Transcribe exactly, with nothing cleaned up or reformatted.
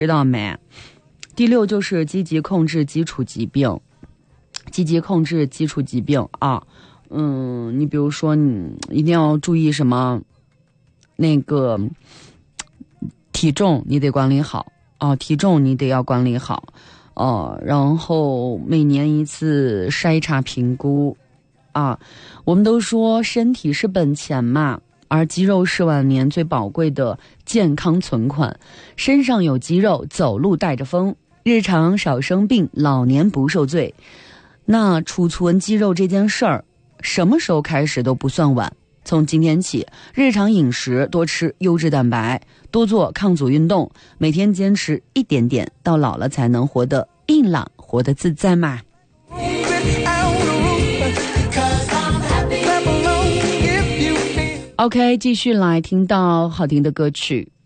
知道没？第六就是积极控制基础疾病，积极控制基础疾病啊，嗯，你比如说你一定要注意什么，那个体重你得管理好啊，体重你得要管理好，哦、呃，然后每年一次筛查评估啊，我们都说身体是本钱嘛。而肌肉是晚年最宝贵的健康存款，身上有肌肉，走路带着风，日常少生病，老年不受罪。那储存肌肉这件事儿，什么时候开始都不算晚。从今天起，日常饮食多吃优质蛋白，多做抗阻运动，每天坚持一点点，到老了才能活得硬朗，活得自在嘛。OK， 继续来听到好听的歌曲。